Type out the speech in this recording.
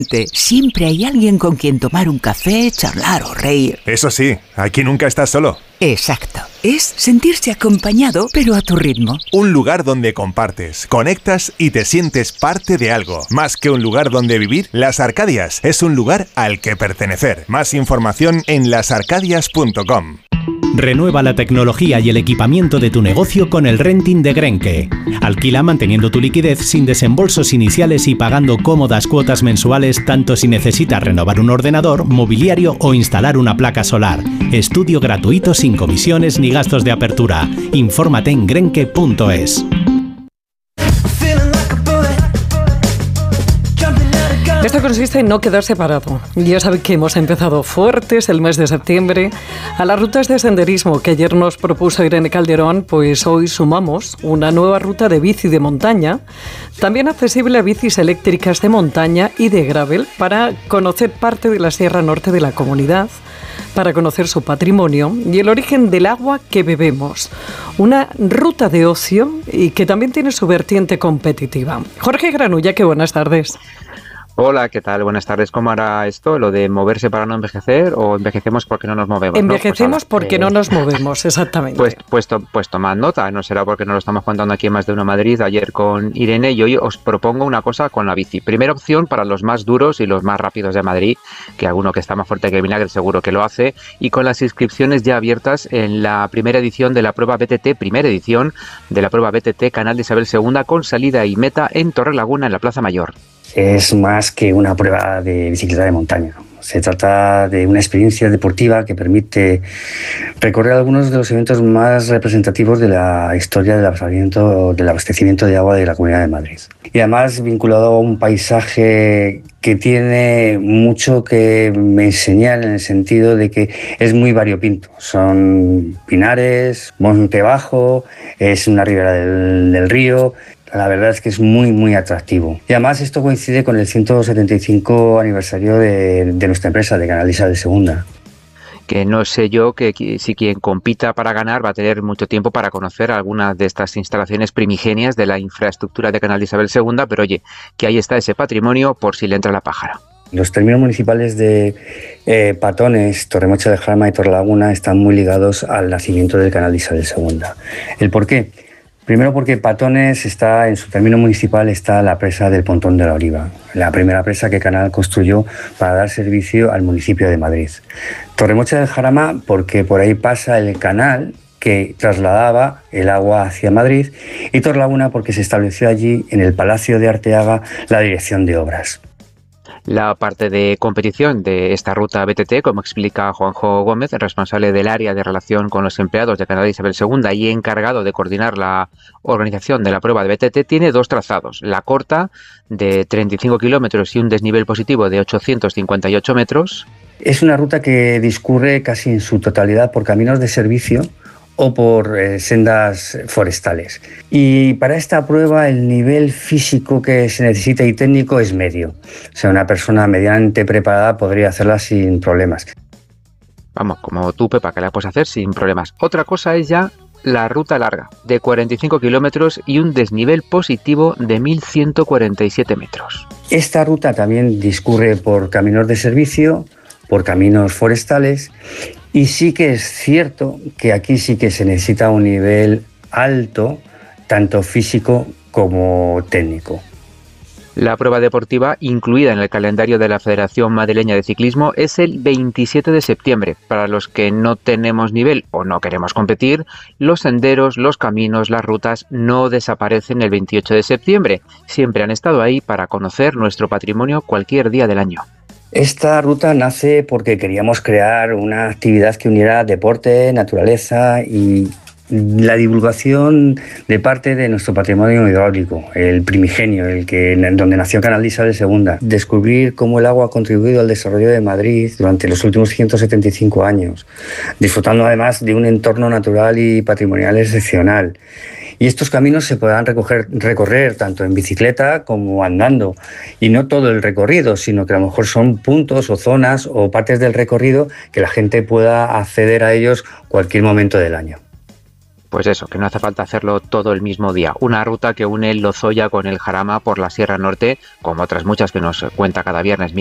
Siempre hay alguien con quien tomar un café, charlar o reír. Eso sí, aquí nunca estás solo. Exacto. Es sentirse acompañado, pero a tu ritmo. Un lugar donde compartes, conectas y te sientes parte de algo. Más que un lugar donde vivir, Las Arcadias es un lugar al que pertenecer. Más información en lasarcadias.com. Renueva la tecnología y el equipamiento de tu negocio con el renting de Grenke. Alquila manteniendo tu liquidez sin desembolsos iniciales y pagando cómodas cuotas mensuales tanto si necesitas renovar un ordenador, mobiliario o instalar una placa solar. Estudio gratuito sin comisiones ni gastos de apertura. Infórmate en grenke.es. Esto consiste en no quedarse parado. Ya saben que hemos empezado fuertes el mes de septiembre. A las rutas de senderismo que ayer nos propuso Irene Calderón, pues hoy sumamos una nueva ruta de bici de montaña, también accesible a bicis eléctricas de montaña y de gravel, para conocer parte de la Sierra Norte de la comunidad, para conocer su patrimonio y el origen del agua que bebemos. Una ruta de ocio y que también tiene su vertiente competitiva. Jorge Granulla, qué buenas tardes. Hola, ¿qué tal? Buenas tardes. ¿Cómo hará esto? ¿Lo de moverse para no envejecer o envejecemos porque no nos movemos? Envejecemos, ¿no? Pues porque no nos movemos, exactamente. Pues tomad nota, no será porque no lo estamos contando aquí en Más de Uno Madrid ayer con Irene, y hoy os propongo una cosa con la bici. Primera opción para los más duros y los más rápidos de Madrid, que alguno que está más fuerte que el vinagre seguro que lo hace, y con las inscripciones ya abiertas en la primera edición de la prueba BTT, Canal de Isabel II, con salida y meta en Torrelaguna, en la Plaza Mayor. Es más que una prueba de bicicleta de montaña. Se trata de una experiencia deportiva que permite recorrer algunos de los eventos más representativos de la historia del abastecimiento de agua de la Comunidad de Madrid. Y además vinculado a un paisaje que tiene mucho que me enseñar, en el sentido de que es muy variopinto. Son pinares, monte bajo, es una ribera del río. La verdad es que es muy, muy atractivo. Y además esto coincide con el 175 aniversario de nuestra empresa, de Canal de Isabel II. Que no sé yo que si quien compita para ganar va a tener mucho tiempo para conocer algunas de estas instalaciones primigenias de la infraestructura de Canal de Isabel II, pero oye, que ahí está ese patrimonio por si le entra la pájara. Los términos municipales de Patones, Torremocha del Jarama y Torrelaguna están muy ligados al nacimiento del Canal de Isabel II. ¿El por qué? Primero porque Patones está, en su término municipal, está la presa del Pontón de la Oliva, la primera presa que Canal construyó para dar servicio al municipio de Madrid. Torremocha del Jarama porque por ahí pasa el canal que trasladaba el agua hacia Madrid, y Torrelaguna porque se estableció allí, en el Palacio de Arteaga, la dirección de obras. La parte de competición de esta ruta BTT, como explica Juanjo Gómez, responsable del área de relación con los empleados de Canal de Isabel II y encargado de coordinar la organización de la prueba de BTT, tiene dos trazados. La corta, de 35 kilómetros y un desnivel positivo de 858 metros. Es una ruta que discurre casi en su totalidad por caminos de servicio o por sendas forestales. Y para esta prueba el nivel físico que se necesita y técnico es medio. O sea, una persona medianamente preparada podría hacerla sin problemas. Vamos, como tú, Pepa, que la puedes hacer sin problemas. Otra cosa es ya la ruta larga, de 45 kilómetros y un desnivel positivo de 1.147 metros. Esta ruta también discurre por caminos de servicio, por caminos forestales, y sí que es cierto que aquí sí que se necesita un nivel alto, tanto físico como técnico. La prueba deportiva incluida en el calendario de la Federación Madrileña de Ciclismo es el 27 de septiembre. Para los que no tenemos nivel o no queremos competir, los senderos, los caminos, las rutas no desaparecen el 28 de septiembre. Siempre han estado ahí para conocer nuestro patrimonio cualquier día del año. Esta ruta nace porque queríamos crear una actividad que uniera deporte, naturaleza y la divulgación de parte de nuestro patrimonio hidráulico, el primigenio, donde nació Canal de Isabel II. Descubrir cómo el agua ha contribuido al desarrollo de Madrid durante los últimos 175 años, disfrutando además de un entorno natural y patrimonial excepcional. Y estos caminos se podrán recorrer tanto en bicicleta como andando. Y no todo el recorrido, sino que a lo mejor son puntos o zonas o partes del recorrido que la gente pueda acceder a ellos cualquier momento del año. Pues eso, que no hace falta hacerlo todo el mismo día. Una ruta que une Lozoya con el Jarama por la Sierra Norte, como otras muchas que nos cuenta cada viernes